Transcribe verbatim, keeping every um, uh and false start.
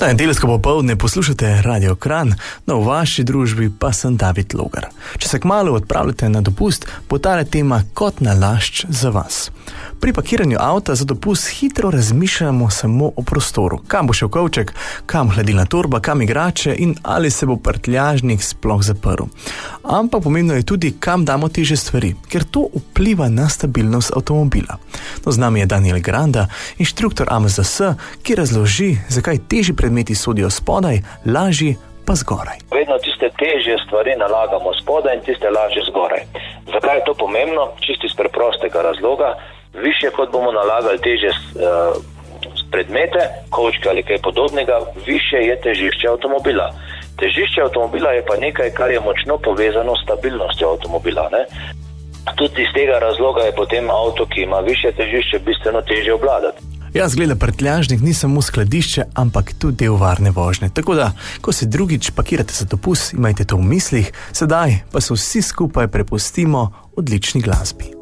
Na nedeljsko popoldne poslušate Radio Kranj, no v vaši družbi pa sem David Logar. Če se kmalu odpravljate na dopust, bo tale tema kot nalašč za vas. Pri pakiranju avta za dopust hitro razmišljamo samo o prostoru. Kam bo šel kovček, kam hladilna torba, kam igrače in ali se bo prtljažnik sploh zaprl. Ampak pomembno je tudi, kam damo težje stvari, ker to vpliva na stabilnost avtomobila. No, z nami je Daniel Granda, inštruktor A M Z S, ki razloži, zakaj težji predmeti sodijo spodaj, lažji pa zgoraj. Vedno tiste težje stvari nalagamo spodaj in tiste lažje zgoraj. Zakaj je to pomembno? Čisto iz preprostega razloga. Više kot bomo nalagali težje uh, predmete, kovčke ali kaj podobnega, više je težišče avtomobila. Težišče avtomobila je pa nekaj, kar je močno povezano s stabilnostjo avtomobila. Ne? Tudi iz tega razloga je potem avto, ki ima više težišče, bistveno težje obvladati. Ja, zgleda, prtljažnik ni samo skladišče, ampak tudi del varne vožnje. Tako da, ko se drugič pakirate za dopust, imajte to v mislih, sedaj pa se vsi skupaj prepustimo odlični glasbi.